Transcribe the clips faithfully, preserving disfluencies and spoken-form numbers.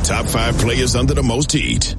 top five players under the most heat.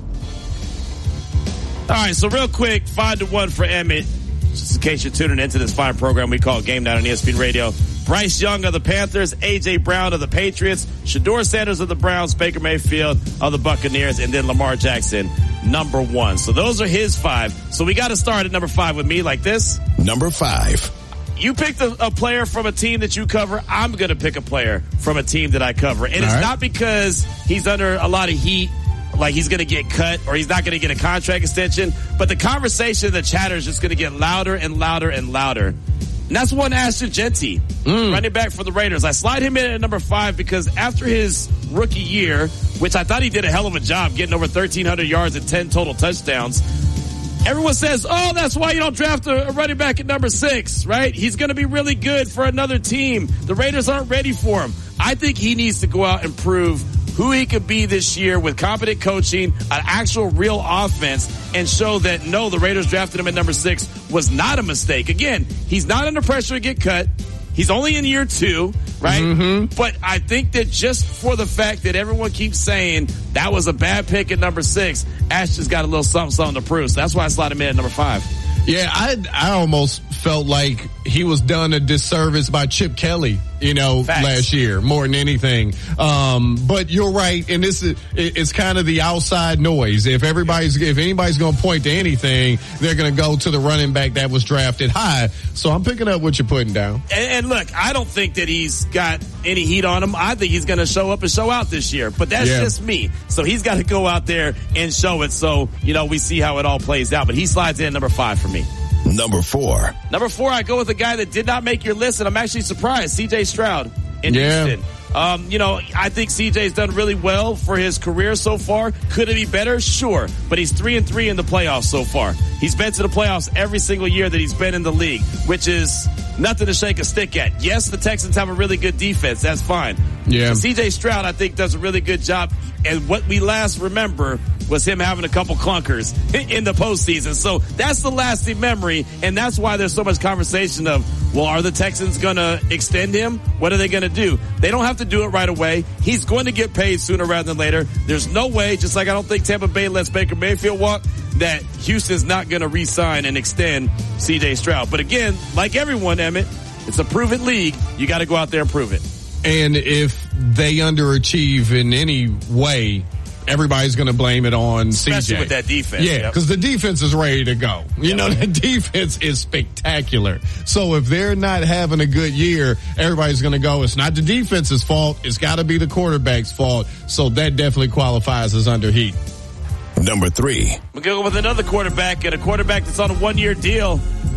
All right, so real quick, five to one for Emmett. Just in case you're tuning into this fine program we call Game Night on E S P N Radio. Bryce Young of the Panthers, A J. Brown of the Patriots, Shedeur Sanders of the Browns, Baker Mayfield of the Buccaneers, and then Lamar Jackson, number one. So those are his five. So we got to start at number five with me like this. Number five. You picked a, a player from a team that you cover. I'm going to pick a player from a team that I cover. And All it's right. not because he's under a lot of heat, like he's going to get cut or he's not going to get a contract extension. But the conversation, the chatter is just going to get louder and louder and louder. And that's one Ashton Jeanty, mm. running back for the Raiders. I slide him in at number five because after his rookie year, which I thought he did a hell of a job getting over thirteen hundred yards and ten total touchdowns, everyone says, oh, that's why you don't draft a, a running back at number six, right? He's going to be really good for another team. The Raiders aren't ready for him. I think he needs to go out and prove who he could be this year with competent coaching, an actual real offense, and show that, no, the Raiders drafted him at number six was not a mistake. Again, he's not under pressure to get cut. He's only in year two, right? Mm-hmm. But I think that just for the fact that everyone keeps saying that was a bad pick at number six, Ash just got a little something, something to prove. So that's why I slide him in at number five. Yeah, I I almost felt like he was done a disservice by Chip Kelly, you know, Facts. last year more than anything. Um, but you're right, and this is it's kind of the outside noise. If everybody's if anybody's going to point to anything, they're going to go to the running back that was drafted high. So I'm picking up what you're putting down. And, and look, I don't think that he's got any heat on him. I think he's going to show up and show out this year. But that's yeah. just me. So he's got to go out there and show it. So you know we see how it all plays out. But he slides in number five for me. Number four. Number four, I go with a guy that did not make your list, and I'm actually surprised. C J. Stroud in yeah. Houston. Um, you know, I think C J's done really well for his career so far. Could it be better? Sure. But he's three and three in the playoffs so far. He's been to the playoffs every single year that he's been in the league, which is nothing to shake a stick at. Yes, the Texans have a really good defense. That's fine. Yeah. But C J. Stroud, I think, does a really good job. And what we last remember was him having a couple clunkers in the postseason. So that's the lasting memory, and that's why there's so much conversation of, well, are the Texans going to extend him? What are they going to do? They don't have to do it right away. He's going to get paid sooner rather than later. There's no way, just like I don't think Tampa Bay lets Baker Mayfield walk, that Houston's not going to re-sign and extend C J. Stroud. But again, like everyone, Emmett, it's a prove-it league. You got to go out there and prove it. And if they underachieve in any way, everybody's going to blame it on Especially C J. with that defense. Yeah, because yep. the defense is ready to go. You yep. know, the defense is spectacular. So if they're not having a good year, everybody's going to go, it's not the defense's fault. It's got to be the quarterback's fault. So that definitely qualifies as under heat. Number three. We go with another quarterback, and a quarterback that's on a one-year deal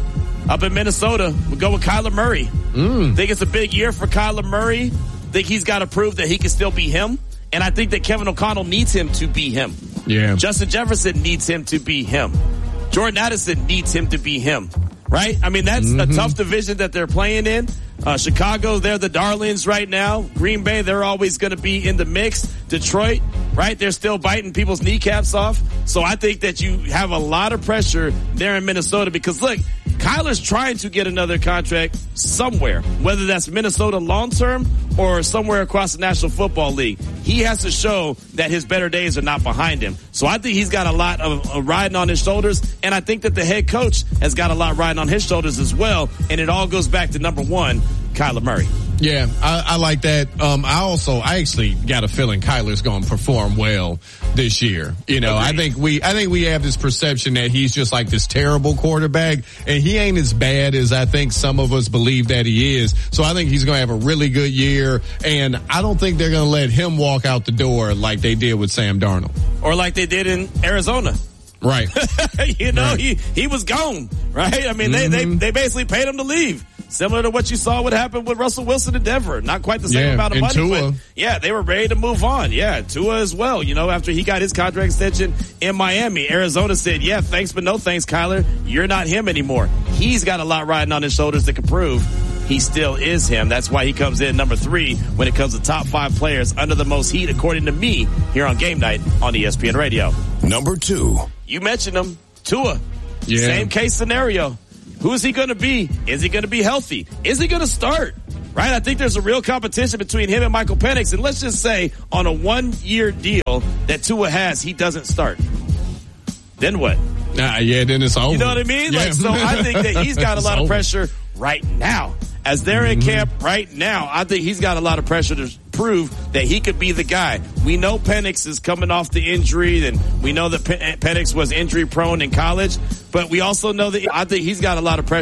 up in Minnesota. We'll go with Kyler Murray. Mm. Think it's a big year for Kyler Murray. Think he's got to prove that he can still be him. And I think that Kevin O'Connell needs him to be him. Yeah. Justin Jefferson needs him to be him. Jordan Addison needs him to be him. Right? I mean, that's mm-hmm. a tough division that they're playing in. Uh, Chicago, they're the darlings right now. Green Bay, they're always going to be in the mix. Detroit, right? They're still biting people's kneecaps off. So I think that you have a lot of pressure there in Minnesota because, look, Kyler's trying to get another contract somewhere, whether that's Minnesota long-term or somewhere across the National Football League. He has to show that his better days are not behind him. So I think he's got a lot of uh, riding on his shoulders, and I think that the head coach has got a lot riding on his shoulders as well, and it all goes back to number one, Kyler Murray. Yeah, I, I like that. Um, I also, I actually got a feeling Kyler's going to perform well this year. You know, Agreed. I think we, I think we have this perception that he's just like this terrible quarterback, and he ain't as bad as I think some of us believe that he is. So I think he's going to have a really good year, and I don't think they're going to let him walk out the door like they did with Sam Darnold. Or like they did in Arizona. Right. you know, right. he, he was gone, right? I mean, mm-hmm. they, they, they basically paid him to leave. Similar to what you saw what happened with Russell Wilson in Denver. Not quite the same yeah, amount of money, Tua. but yeah, they were ready to move on. Yeah, Tua as well. You know, after he got his contract extension in Miami, Arizona said, yeah, thanks, but no thanks, Kyler. You're not him anymore. He's got a lot riding on his shoulders that can prove he still is him. That's why he comes in number three when it comes to top five players under the most heat, according to me, here on Game Night on E S P N Radio. Number two. You mentioned him, Tua. Yeah. Same case scenario. Who is he going to be? Is he going to be healthy? Is he going to start? right? I think there's a real competition between him and Michael Penix. And let's just say on a one-year deal that Tua has, he doesn't start. Then what? Nah, yeah, then it's over. You know what I mean? Yeah. Like, so I think that he's got a lot of over. pressure right now. As they're in camp right now, I think he's got a lot of pressure to prove that he could be the guy. We know Penix is coming off the injury, and we know that Penix was injury prone in college, but we also know that I think he's got a lot of pressure